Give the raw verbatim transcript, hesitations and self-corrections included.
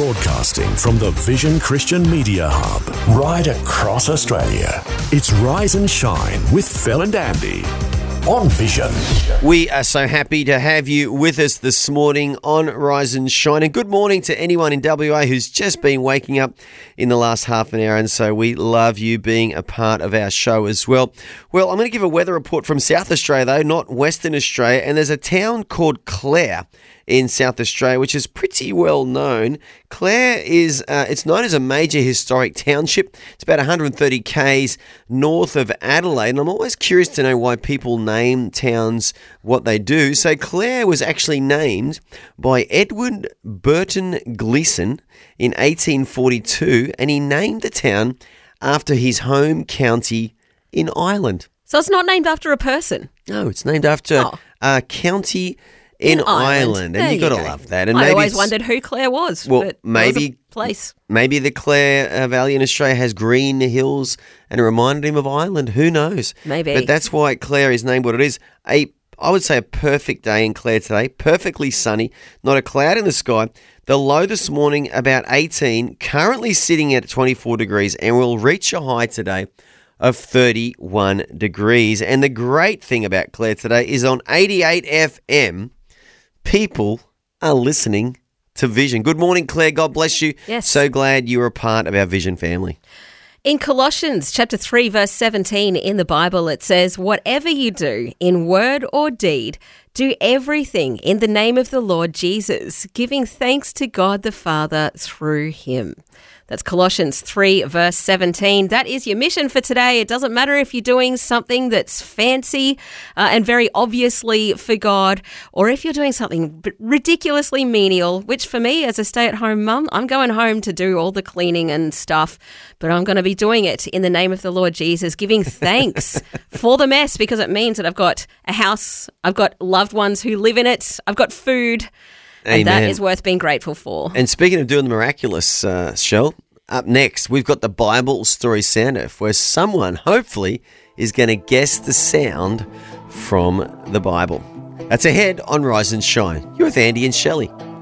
Broadcasting from the Vision Christian Media Hub, right across Australia. It's Rise and Shine with Phil and Andy on Vision. We are so happy to have you with us this morning on Rise and Shine. And good morning to anyone in W A who's just been waking up in the last half an hour. And so we love you being a part of our show as well. Well, I'm going to give a weather report from South Australia, though, not Western Australia. And there's a town called Clare in South Australia, which is pretty well known. Clare is, uh, it's known as a major historic township. It's about one hundred thirty kays north of Adelaide. And I'm always curious to know why people name towns what they do. So Clare was actually named by Edward Burton Gleeson in eighteen forty-two, and he named the town after his home county in Ireland. So it's not named after a person? No, it's named after Oh. a county in, In Ireland, Ireland. and There you got to you go. love that. And I maybe always it's- wondered who Clare was. Well, but it was maybe- a place. Maybe the Clare uh, Valley in Australia has green hills and it reminded him of Ireland. Who knows? Maybe. But that's why Clare is named what it is. A, I would say a perfect day in Clare today. Perfectly sunny. Not a cloud in the sky. The low this morning about eighteen. Currently sitting at twenty-four degrees, and we'll reach a high today of thirty-one degrees. And the great thing about Clare today is on eighty-eight F M, people are listening to Vision. Good morning, Claire. God bless you. Yes. So glad you're a part of our Vision family. In Colossians chapter three, verse seventeen in the Bible, it says, "Whatever you do in word or deed, do everything in the name of the Lord Jesus, giving thanks to God the Father through him." That's Colossians three, verse seventeen. That is your mission for today. It doesn't matter if you're doing something that's fancy uh, and very obviously for God, or if you're doing something ridiculously menial, which for me as a stay-at-home mum, I'm going home to do all the cleaning and stuff, but I'm going to be doing it in the name of the Lord Jesus, giving thanks for the mess, because it means that I've got a house, I've got loved ones who live in it, I've got food. And Amen. that is worth being grateful for. And speaking of doing the miraculous, uh, Shell, up next, we've got the Bible story sound off, where someone, hopefully, is going to guess the sound from the Bible. That's ahead on Rise and Shine. You're with Andy and Shelley.